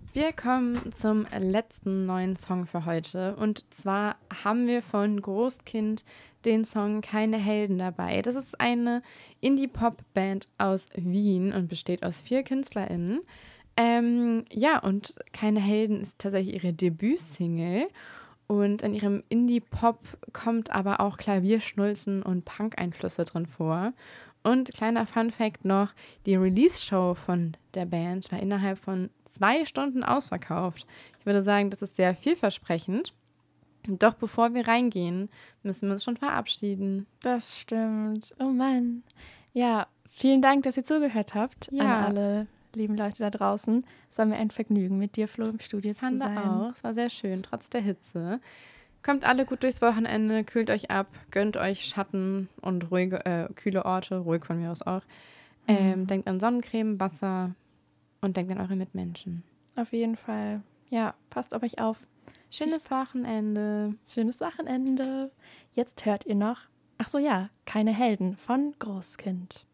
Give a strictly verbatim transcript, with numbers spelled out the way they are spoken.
Wir kommen zum letzten neuen Song für heute. Und zwar haben wir von Großkind den Song Keine Helden dabei. Das ist eine Indie-Pop-Band aus Wien und besteht aus vier KünstlerInnen. Ähm, ja, und Keine Helden ist tatsächlich ihre Debütsingle. Und in ihrem Indie-Pop kommt aber auch Klavierschnulzen und Punk-Einflüsse drin vor. Und kleiner Fun-Fact noch, die Release-Show von der Band war innerhalb von zwei Stunden ausverkauft. Ich würde sagen, das ist sehr vielversprechend. Doch bevor wir reingehen, müssen wir uns schon verabschieden. Das stimmt. Oh Mann. Ja, vielen Dank, dass ihr zugehört habt Ja. an alle lieben Leute da draußen. Es war mir ein Vergnügen, mit dir, Flo, im Studio Ich fand zu sein. auch, es war sehr schön, trotz der Hitze. Kommt alle gut durchs Wochenende, kühlt euch ab, gönnt euch Schatten und ruhige, äh, kühle Orte, ruhig von mir aus auch. Ähm, Mhm. Denkt an Sonnencreme, Wasser und denkt an eure Mitmenschen. Auf jeden Fall. Ja, passt auf euch auf. Schönes Wochenende. Schönes Wochenende. Jetzt hört ihr noch, ach so ja, Keine Helden von Großkind.